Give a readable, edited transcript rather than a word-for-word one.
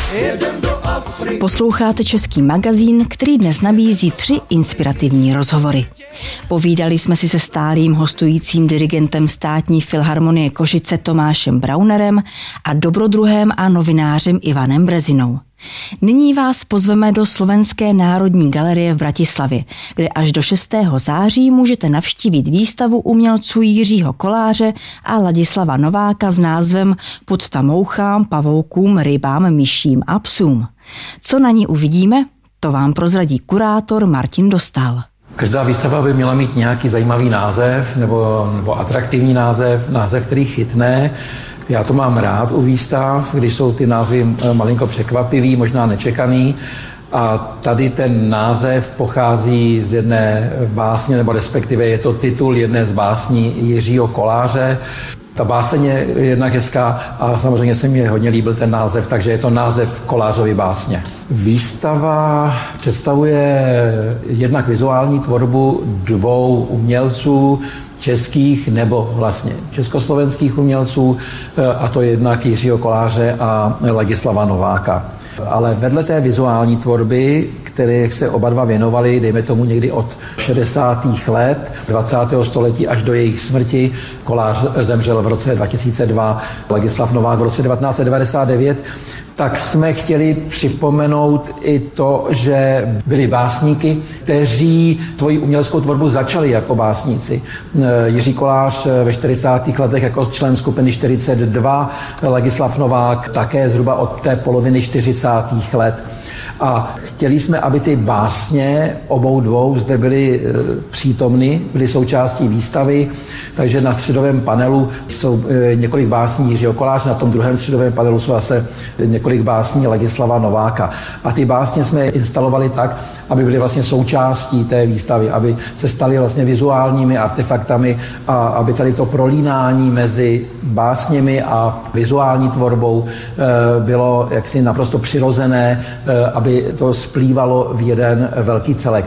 Posloucháte Český magazín, který dnes nabízí 3 inspirativní rozhovory. Povídali jsme si se stálým hostujícím dirigentem Státní filharmonie Košice Tomášem Braunerem a dobrodruhem a novinářem Ivanem Brezinou. Nyní vás pozveme do Slovenské národní galerie v Bratislavě, kde až do 6. září můžete navštívit výstavu umělců Jiřího Koláře a Ladislava Nováka s názvem Podsta mouchám, pavoukům, rybám, myším a psům. Co na ní uvidíme, to vám prozradí kurátor Martin Dostál. Každá výstava by měla mít nějaký zajímavý název nebo atraktivní název, který chytne. Já to mám rád u výstav, když jsou ty názvy malinko překvapivý, možná nečekaný. A tady ten název pochází z jedné básně, nebo respektive je to titul jedné z básní Jiřího Koláře. Ta báseň je jednak hezká a samozřejmě se mi hodně líbil ten název, takže je to název Kolářovy básně. Výstava představuje jednak vizuální tvorbu 2 umělců, českých nebo vlastně československých umělců, a to jednak Jiřího Koláře a Ladislava Nováka. Ale vedle té vizuální tvorby, které se oba dva věnovali, dejme tomu někdy od 60. let 20. století až do jejich smrti, Kolář zemřel v roce 2002, Ladislav Novák v roce 1999, tak jsme chtěli připomenout i to, že byli básníky, kteří svoji uměleckou tvorbu začali jako básníci. Jiří Kolář ve 40. letech jako člen skupiny 42, Ladislav Novák také zhruba od té poloviny 40. let. A chtěli jsme, aby ty básně obou dvou zde byly přítomny, byly součástí výstavy, takže na středovém panelu jsou několik básní Jiřího Koláře, na tom druhém středovém panelu jsou zase několik básní Ladislava Nováka. A ty básně jsme instalovali tak, aby byly vlastně součástí té výstavy, aby se staly vlastně vizuálními artefaktami a aby tady to prolínání mezi básněmi a vizuální tvorbou bylo jaksi naprosto přirozené, aby to splývalo v jeden velký celek.